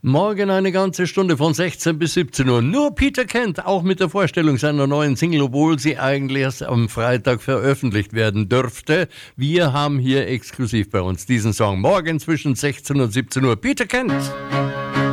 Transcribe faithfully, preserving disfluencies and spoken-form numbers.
Morgen eine ganze Stunde von sechzehn bis siebzehn Uhr. Nur Peter Kent, auch mit der Vorstellung seiner neuen Single, obwohl sie eigentlich erst am Freitag veröffentlicht werden dürfte. Wir haben hier exklusiv bei uns diesen Song. Morgen zwischen sechzehn und siebzehn Uhr. Peter Kent.